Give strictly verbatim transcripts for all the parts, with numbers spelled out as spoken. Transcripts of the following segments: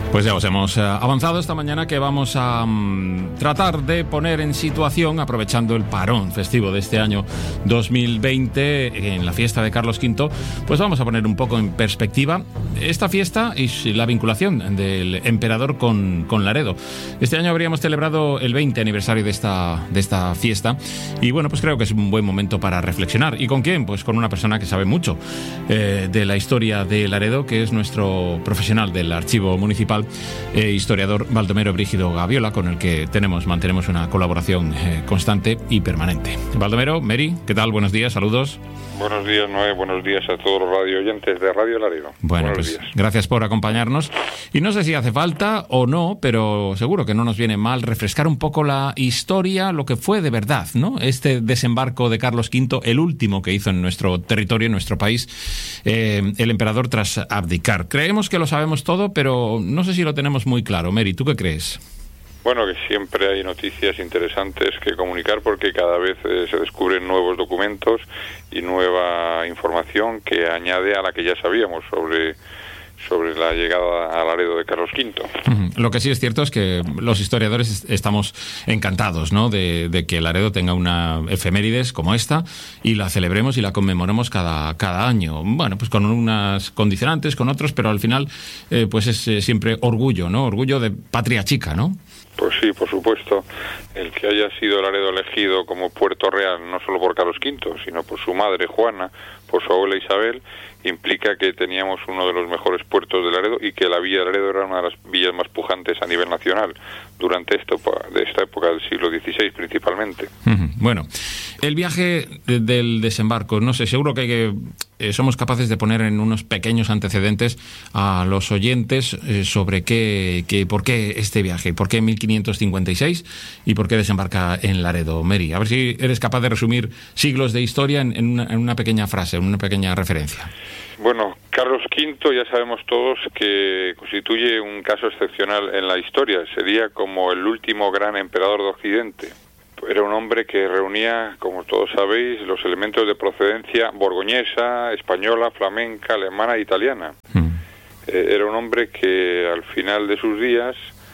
Pues ya os hemos eh, avanzado esta mañana que vamos a um, tratar de poner en situación, aprovechando el parón festivo de este año dos mil veinte en la fiesta de Carlos quinto, pues vamos a poner un poco en perspectiva esta fiesta y la vinculación del emperador con, con Laredo. Este año habríamos celebrado el veinte aniversario de esta, de esta fiesta y bueno, pues creo que es un buen momento para reflexionar. ¿Y con quién? Pues con una persona que sabe mucho eh, de la historia de Laredo, que es nuestro profesional del Archivo Municipal, Eh, historiador Baldomero Brígido Gaviola, con el que tenemos, mantenemos una colaboración eh, constante y permanente. Baldomero, Mary, ¿qué tal? Buenos días, saludos. Buenos días, Noé, buenos días a todos los radio oyentes de Radio Laredo. Bueno, buenos pues días. Gracias por acompañarnos. Y no sé si hace falta o no, pero seguro que no nos viene mal refrescar un poco la historia, lo que fue de verdad, ¿no? Este desembarco de Carlos quinto, el último que hizo en nuestro territorio, en nuestro país, eh, el emperador tras abdicar. Creemos que lo sabemos todo, pero no sé si lo tenemos muy claro. Mary, ¿tú qué crees? Bueno, que siempre hay noticias interesantes que comunicar porque cada vez eh, se descubren nuevos documentos y nueva información que añade a la que ya sabíamos sobre, sobre la llegada a Laredo de Carlos quinto. Uh-huh. Lo que sí es cierto es que los historiadores estamos encantados, ¿no?, de, de que Laredo tenga una efemérides como esta y la celebremos y la conmemoremos cada, cada año. Bueno, pues con unas condicionantes, con otros, pero al final eh, pues es eh, siempre orgullo, ¿no? Orgullo de patria chica, ¿no? Pues sí, por supuesto. El que haya sido Laredo elegido como puerto real, no solo por Carlos quinto, sino por su madre Juana, por su abuela Isabel, implica que teníamos uno de los mejores puertos de Laredo y que la villa de Laredo era una de las villas más pujantes a nivel nacional durante esto, de esta época del siglo dieciséis principalmente. Uh-huh. Bueno, el viaje de, del desembarco, no sé, seguro que, hay que eh, somos capaces de poner en unos pequeños antecedentes a los oyentes eh, sobre qué, qué, por qué este viaje, por qué mil quinientos cincuenta y seis y por qué desembarca en Laredo. Mary, a ver si eres capaz de resumir siglos de historia en, en, una, en una pequeña frase, en una pequeña referencia. Bueno, Carlos quinto ya sabemos todos que constituye un caso excepcional en la historia. Sería como el último gran emperador de Occidente. Era un hombre que reunía, como todos sabéis, los elementos de procedencia borgoñesa, española, flamenca, alemana e italiana. Mm. Eh, era un hombre que al final de sus días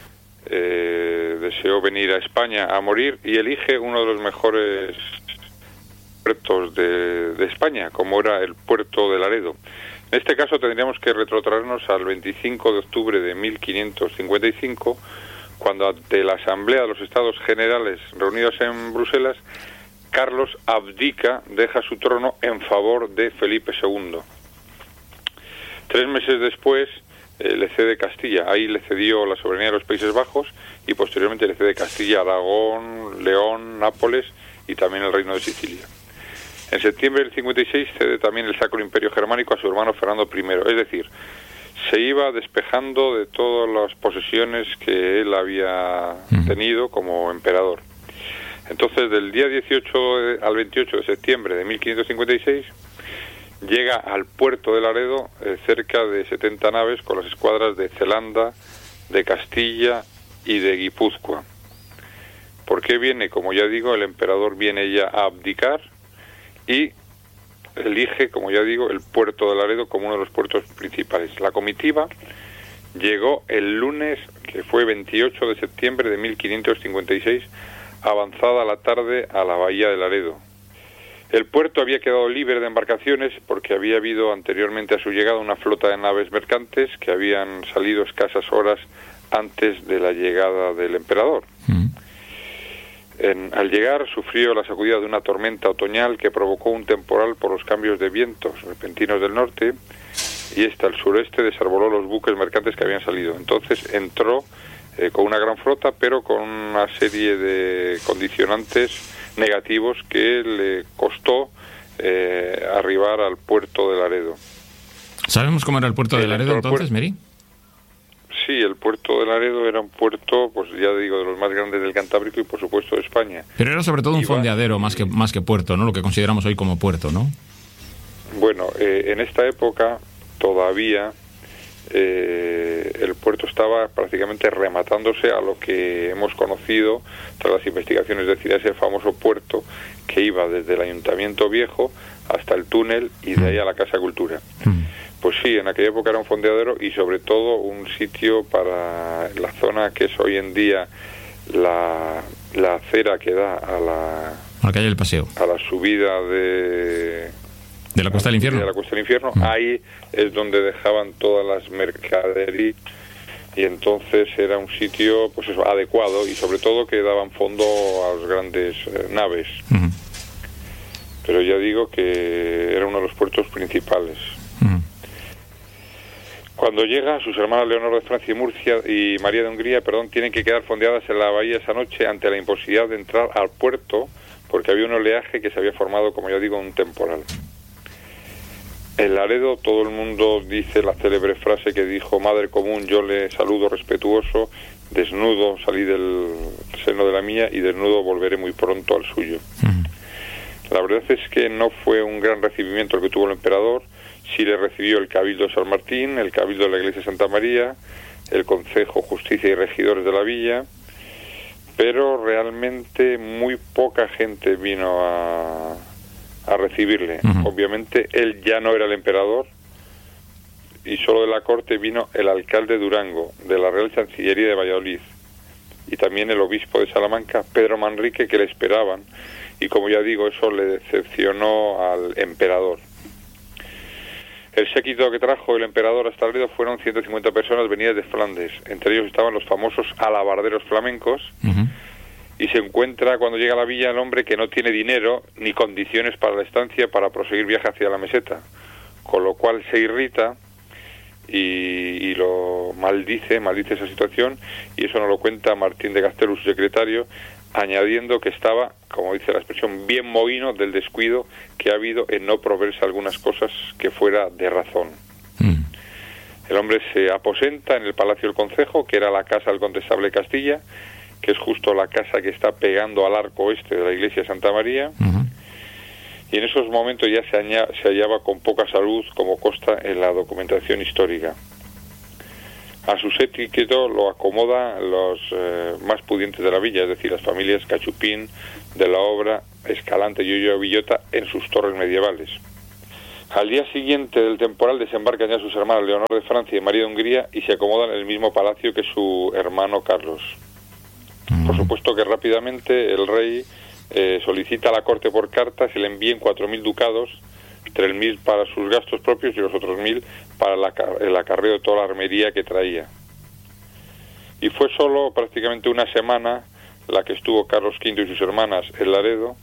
eh, deseó venir a España a morir y elige uno de los mejores puertos de, de España, como era el puerto de Laredo. En este caso tendríamos que retrotraernos al veinticinco de octubre de mil quinientos cincuenta y cinco, cuando ante la Asamblea de los Estados Generales reunidos en Bruselas, Carlos abdica, deja su trono en favor de Felipe segundo. Tres meses después eh, le cede Castilla, ahí le cedió la soberanía de los Países Bajos y posteriormente le cede Castilla, Aragón, León, Nápoles y también el Reino de Sicilia. En septiembre del cincuenta y seis cede también el Sacro Imperio Germánico a su hermano Fernando primero, es decir, se iba despejando de todas las posesiones que él había tenido como emperador. Entonces, del día dieciocho al veintiocho de septiembre de mil quinientos cincuenta y seis, llega al puerto de Laredo eh, cerca de setenta naves con las escuadras de Zelanda, de Castilla y de Guipúzcoa. ¿Por qué viene? Como ya digo, el emperador viene ya a abdicar y elige, como ya digo, el puerto de Laredo como uno de los puertos principales. La comitiva llegó el lunes, que fue veintiocho de septiembre de mil quinientos cincuenta y seis, avanzada la tarde a la bahía de Laredo. El puerto había quedado libre de embarcaciones porque había habido anteriormente a su llegada una flota de naves mercantes que habían salido escasas horas antes de la llegada del emperador. Mm. En, al llegar sufrió la sacudida de una tormenta otoñal que provocó un temporal por los cambios de vientos repentinos del norte y esta al sureste desarboló los buques mercantes que habían salido. Entonces entró eh, con una gran flota pero con una serie de condicionantes negativos que le costó eh, arribar al puerto de Laredo. ¿Sabemos cómo era el puerto de Laredo entonces, Mary? Sí, el puerto de Laredo era un puerto, pues ya digo, de los más grandes del Cantábrico y por supuesto de España. Pero era sobre todo un Iba, fondeadero más que más que puerto, ¿no? Lo que consideramos hoy como puerto, ¿no? Bueno, eh, en esta época todavía eh, el puerto estaba prácticamente rematándose a lo que hemos conocido tras las investigaciones, es decir, ese famoso puerto que iba desde el Ayuntamiento Viejo hasta el túnel y de ahí a la Casa Cultura. Mm. Pues sí, en aquella época era un fondeadero y sobre todo un sitio para la zona que es hoy en día la, la acera que da a la, a la calle del Paseo, a la subida de... ¿De la Cuesta del Infierno? De la Cuesta del Infierno. Mm. Ahí es donde dejaban todas las mercaderías y entonces era un sitio pues eso, adecuado y sobre todo que daban fondo a las grandes eh, naves. Mm. Pero ya digo que era uno de los puertos principales. Mm. Cuando llega, sus hermanas Leonor de Francia y Murcia y María de Hungría, perdón, tienen que quedar fondeadas en la bahía esa noche ante la imposibilidad de entrar al puerto porque había un oleaje que se había formado, como ya digo, un temporal. En Laredo todo el mundo dice la célebre frase que dijo: Madre común, yo le saludo respetuoso, desnudo salí del seno de la mía y desnudo volveré muy pronto al suyo. Mm. La verdad es que no fue un gran recibimiento el que tuvo el emperador. Sí le recibió el Cabildo de San Martín, el Cabildo de la Iglesia de Santa María, el Concejo, Justicia y Regidores de la Villa, pero realmente muy poca gente vino a... a recibirle. Uh-huh. Obviamente él ya no era el emperador y solo de la corte vino el alcalde de Durango, de la Real Chancillería de Valladolid y también el obispo de Salamanca, Pedro Manrique, que le esperaban y como ya digo, eso le decepcionó al emperador. El séquito que trajo el emperador hasta Laredo fueron ciento cincuenta personas venidas de Flandes, entre ellos estaban los famosos alabarderos flamencos. Uh-huh. Y se encuentra cuando llega a la villa el hombre que no tiene dinero ni condiciones para la estancia para proseguir viaje hacia la meseta, con lo cual se irrita y, y lo maldice, maldice esa situación, y eso nos lo cuenta Martín de Castelo, su secretario, añadiendo que estaba, como dice la expresión, bien mohino del descuido que ha habido en no proveerse algunas cosas que fuera de razón. Mm. El hombre se aposenta en el Palacio del Concejo, que era la casa del condestable de Castilla, que es justo la casa que está pegando al arco oeste de la iglesia de Santa María, uh-huh. y en esos momentos ya se, aña, se hallaba con poca salud, como consta en la documentación histórica. A su séquito lo acomoda los eh, más pudientes de la villa, es decir, las familias Cachupín, de la Obra, Escalante y Ulloa Villota en sus torres medievales. Al día siguiente del temporal desembarcan ya sus hermanas Leonor de Francia y María de Hungría y se acomodan en el mismo palacio que su hermano Carlos. Por supuesto que rápidamente el rey eh, solicita a la corte por carta se le envíen cuatro mil ducados, tres mil para sus gastos propios y los otros mil para la, el acarreo de toda la armería que traía. Y fue solo prácticamente una semana la que estuvo Carlos quinto y sus hermanas en Laredo,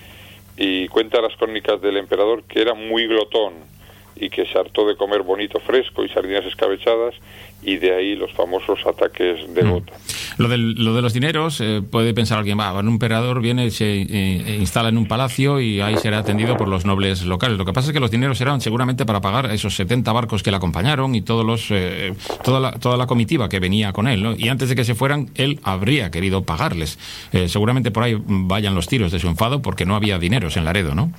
y cuenta las crónicas del emperador que era muy glotón y que se hartó de comer bonito fresco y sardinas escabechadas, y de ahí los famosos ataques de gota. Mm. Lo, del, lo de los dineros, eh, puede pensar alguien, va, un emperador viene, se eh, instala en un palacio y ahí será atendido por los nobles locales. Lo que pasa es que los dineros eran seguramente para pagar esos setenta barcos que le acompañaron y todos los eh, toda, la, toda la comitiva que venía con él, ¿no? Y antes de que se fueran, él habría querido pagarles. Eh, seguramente por ahí vayan los tiros de su enfado porque no había dineros en Laredo, ¿no?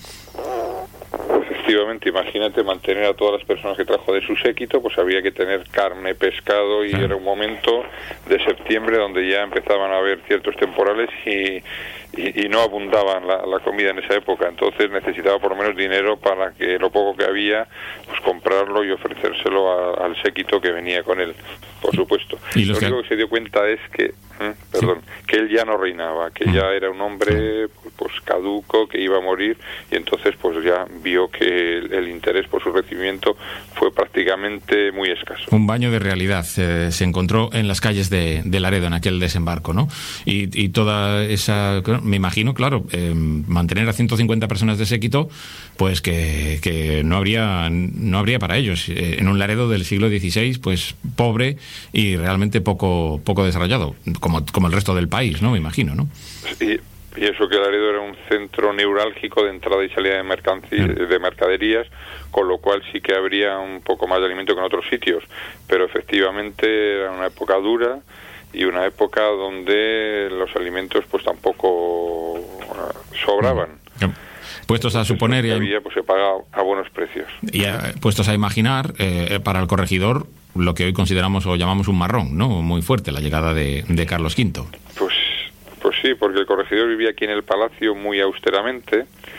Efectivamente, imagínate mantener a todas las personas que trajo de su séquito, pues había que tener carne, pescado, y claro, era un momento de septiembre donde ya empezaban a haber ciertos temporales y, y, y no abundaban la, la comida en esa época, entonces necesitaba por lo menos dinero para que lo poco que había, pues comprarlo y ofrecérselo a, al séquito que venía con él, por supuesto. ¿Y lo único que... que se dio cuenta es que, ¿eh? perdón, sí. que él ya no reinaba, que ya era un hombre pues caduco, que iba a morir, y entonces pues ya vio que el, el interés por su recibimiento fue prácticamente muy escaso. Un baño de realidad eh, se encontró en las calles de, de Laredo en aquel desembarco, ¿no? Y, y toda esa, me imagino, claro, eh, mantener a ciento cincuenta personas de séquito, pues que, que no habría no habría para ellos eh, en un Laredo del siglo dieciséis, pues pobre y realmente poco poco desarrollado, como como el resto del país, ¿no? Me imagino, ¿no? Sí. Y eso que Laredo era un centro neurálgico de entrada y salida de, mercanci- de mercaderías, con lo cual sí que habría un poco más de alimento que en otros sitios, pero efectivamente era una época dura y una época donde los alimentos pues tampoco sobraban. Puestos a suponer... Y había, pues se paga a buenos precios. Y a, puestos a imaginar, eh, para el corregidor, lo que hoy consideramos o llamamos un marrón, ¿no? Muy fuerte, la llegada de, de Carlos quinto. Pues Pues sí, porque el corregidor vivía aquí en el palacio muy austeramente.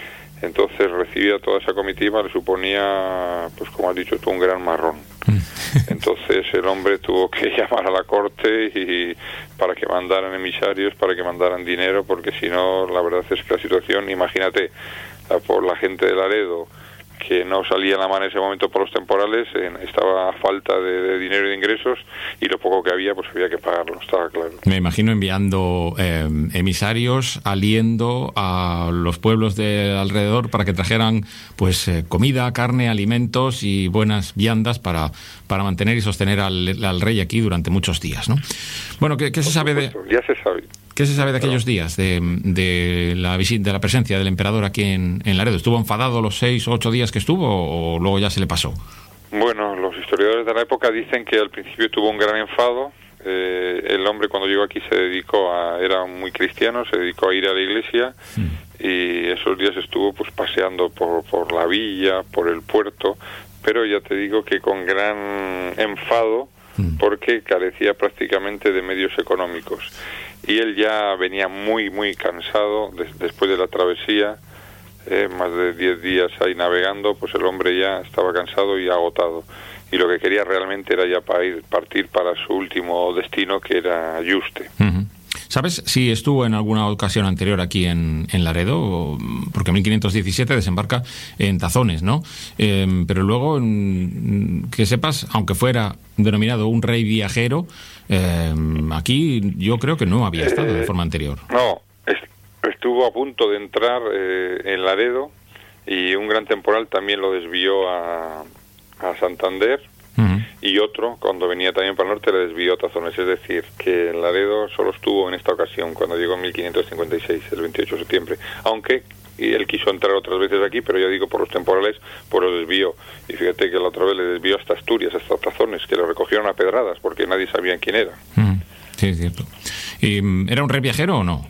Entonces recibir a toda esa comitiva le suponía, pues como has dicho tú, un gran marrón. Entonces el hombre tuvo que llamar a la corte y para que mandaran emisarios, para que mandaran dinero, porque si no, la verdad es que la situación, imagínate, la, por la gente de Laredo, que no salía la mano en ese momento por los temporales, eh, estaba a falta de, de dinero y de ingresos, y lo poco que había, pues había que pagarlo, estaba claro. Me imagino enviando eh, emisarios, aliendo a los pueblos de alrededor para que trajeran pues eh, comida, carne, alimentos y buenas viandas para, para mantener y sostener al, al rey aquí durante muchos días, ¿no? Bueno, ¿qué, qué se sabe de...? Ya se sabe. ¿Qué se sabe de aquellos días, de, de la visita, de la presencia del emperador aquí en, en Laredo? ¿Estuvo enfadado los seis o ocho días que estuvo o luego ya se le pasó? Bueno, los historiadores de la época dicen que al principio tuvo un gran enfado. Eh, el hombre cuando llegó aquí se dedicó a... era muy cristiano, se dedicó a ir a la iglesia, sí. Y esos días estuvo pues paseando por, por la villa, por el puerto, pero ya te digo que con gran enfado, porque carecía prácticamente de medios económicos. Y él ya venía muy, muy cansado de, después de la travesía, eh, más de diez días ahí navegando, pues el hombre ya estaba cansado y agotado. Y lo que quería realmente era ya para ir, partir para su último destino, que era Yuste. Uh-huh. ¿Sabes si estuvo en alguna ocasión anterior aquí en, en Laredo? Porque en mil quinientos diecisiete desembarca en Tazones, ¿no? Eh, pero luego, que sepas, aunque fuera denominado un rey viajero, eh, aquí yo creo que no había estado de forma anterior. No, estuvo a punto de entrar eh, en Laredo, y un gran temporal también lo desvió a, a Santander. Uh-huh. Y otro, cuando venía también para el norte, le desvió a Tazones. Es decir, que en Laredo solo estuvo en esta ocasión, cuando llegó en mil quinientos cincuenta y seis, el veintiocho de septiembre. Aunque y él quiso entrar otras veces aquí, pero ya digo, por los temporales, pues lo desvió. Y fíjate que la otra vez le desvió hasta Asturias, hasta Tazones, que lo recogieron a pedradas, porque nadie sabía quién era. Uh-huh. Sí, es cierto. ¿Y era un rey viajero o no?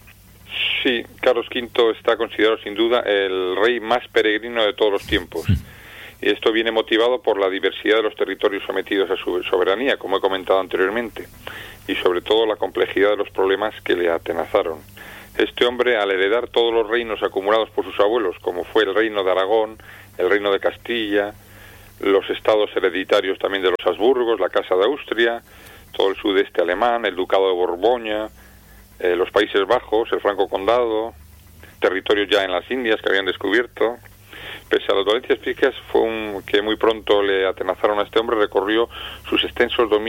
Sí, Carlos quinto está considerado sin duda el rey más peregrino de todos los tiempos. Uh-huh. Y esto viene motivado por la diversidad de los territorios sometidos a su soberanía, como he comentado anteriormente, y sobre todo la complejidad de los problemas que le atenazaron. Este hombre, al heredar todos los reinos acumulados por sus abuelos, como fue el reino de Aragón, el reino de Castilla, los estados hereditarios también de los Habsburgos, la Casa de Austria, todo el sudeste alemán, el ducado de Borgoña, eh, los Países Bajos, el Franco Condado, territorios ya en las Indias que habían descubierto. Pese a las dolencias físicas, fue un que muy pronto le atenazaron a este hombre, recorrió sus extensos dominios